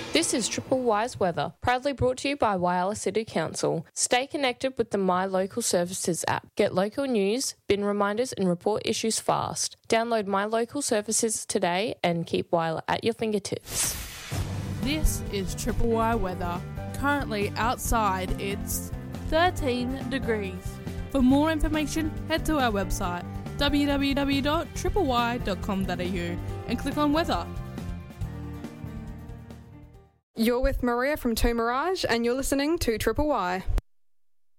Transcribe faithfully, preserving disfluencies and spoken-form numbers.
This is Triple Y's weather, proudly brought to you by Whyalla City Council. Stay connected with the My Local Services app. Get local news, bin reminders and report issues fast. Download My Local Services today and keep Whyalla at your fingertips. This is Triple Y weather. Currently outside it's thirteen degrees. For more information, head to our website w w w dot triple y dot com dot a u and click on weather. You're with Maria from Two Mirage and you're listening to Triple Y.